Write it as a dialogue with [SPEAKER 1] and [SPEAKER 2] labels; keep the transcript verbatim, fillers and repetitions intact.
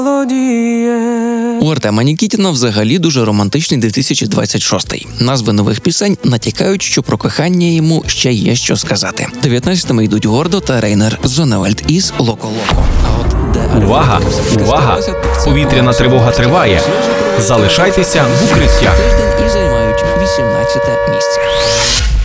[SPEAKER 1] У Артема Нікітіна взагалі дуже романтичний дві тисячі двадцять шостий. Назви нових пісень натякають, що про кохання йому ще є що сказати. дев'ятнадцятими йдуть Гордо та Рейнер з Зоневельд із Локо Локо. А от де
[SPEAKER 2] Увага! Увага! Повітряна тривога триває. Залишайтеся в укриттях.
[SPEAKER 1] і займають вісімнадцяте місце.